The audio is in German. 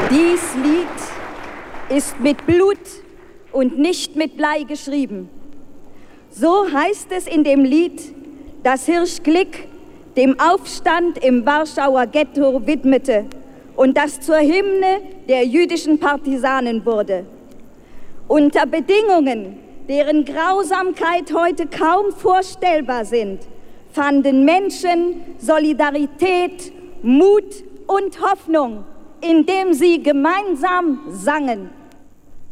Dies Lied ist mit Blut und nicht mit Blei geschrieben. So heißt es in dem Lied, das Hirsch Glick dem Aufstand im Warschauer Ghetto widmete und das zur Hymne der jüdischen Partisanen wurde. Unter Bedingungen, deren Grausamkeit heute kaum vorstellbar sind, fanden Menschen Solidarität, Mut und Hoffnung, indem sie gemeinsam sangen.